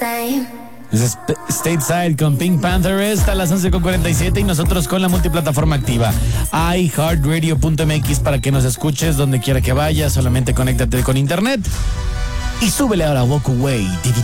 Es Stateside con Pink Panther. Está a las 11:47 y nosotros con la multiplataforma activa iHeartRadio.mx para que nos escuches donde quiera que vayas. Solamente conéctate con internet y súbele ahora a Walk Away.